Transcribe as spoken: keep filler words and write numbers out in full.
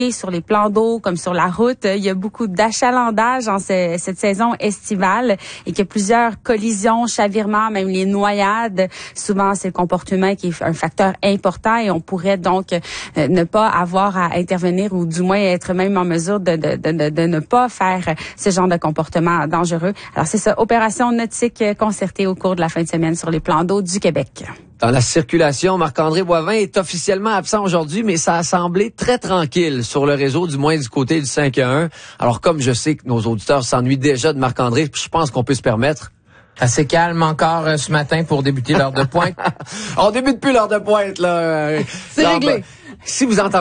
sur les plans d'eau comme sur la route. Il y a beaucoup d'achalandage en ce, cette saison estivale et qu'il y a plusieurs collisions, chavirements, même les noyades. Souvent, c'est le comportement humain qui est un facteur important et on pourrait donc euh, ne pas avoir à intervenir ou du moins être même en mesure de, de, de, de ne pas faire ce genre de comportement dangereux. Alors, c'est ça, opération nautique concertée au cours de la fin de semaine sur les plans d'eau du Québec. Dans la circulation, Marc-André Boivin est officiellement absent aujourd'hui, mais ça a semblé très tranquille sur le réseau, du moins du côté du cinq un un. Alors, comme je sais que nos auditeurs s'ennuient déjà de Marc-André, je pense qu'on peut se permettre. Assez calme encore euh, ce matin pour débuter l'heure de pointe. On débute plus l'heure de pointe, là. C'est réglé. Si vous entendez